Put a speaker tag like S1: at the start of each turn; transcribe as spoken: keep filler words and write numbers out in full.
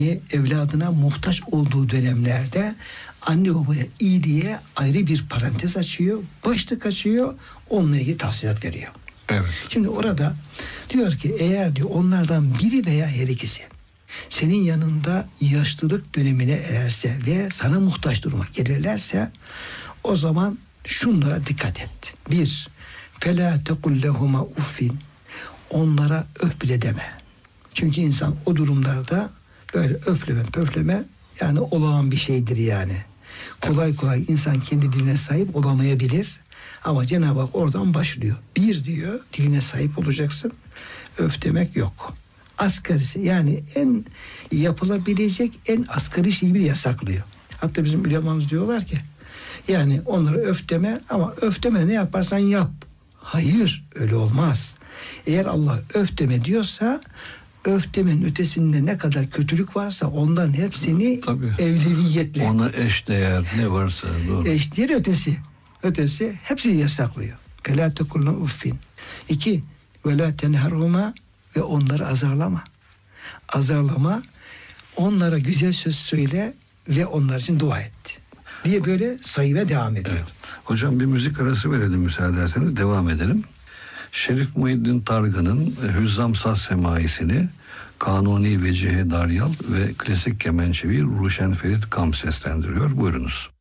S1: evladına muhtaç olduğu dönemlerde anne babaya iyiliğe ayrı bir parantez açıyor, başlık açıyor, onunla ilgili tavsiyeler veriyor.
S2: Evet.
S1: Şimdi orada diyor ki eğer diyor onlardan biri veya her ikisi senin yanında yaşlılık dönemine ererse ve sana muhtaç duruma gelirlerse o zaman şunlara dikkat et. Bir, فَلَا تَقُلْ لَهُمَا uffin. Onlara öf bile deme. Çünkü insan o durumlarda böyle öfleme pöfleme yani olağan bir şeydir yani. Kolay kolay insan kendi diline sahip olamayabilir. Ama Cenab-ı Hak oradan başlıyor. Bir diyor diline sahip olacaksın. Öf demek yok. Asgarisi yani en yapılabilecek en asgari şeyi bile yasaklıyor. Hatta bizim ulemamız diyorlar ki yani onlara öf deme ama öf deme ne yaparsan yap. Hayır öyle olmaz. Eğer Allah öf deme diyorsa öf demenin ötesinde ne kadar kötülük varsa onların hepsini
S2: Tabii.
S1: evleviyetle.
S2: Ona eş değer ne varsa doğru.
S1: Eş değer ötesi. Ötesi hepsini yasaklıyor. فَلَا تَقُلْنَا uffin. İki, وَلَا تَنْهَرْهُمَا ve onları azarlama. Azarlama, onlara güzel söz söyle ve onlar için dua et. Diye böyle sayıya devam ediyor.
S2: Evet. Hocam bir müzik arası verelim müsaade ederseniz devam edelim. Şerif Muhyiddin Targan'ın Hüzzam Saz Semaisini Kanuni Vecihe Daryal ve klasik kemençevi Ruşen Ferit Kam seslendiriyor. Buyurunuz.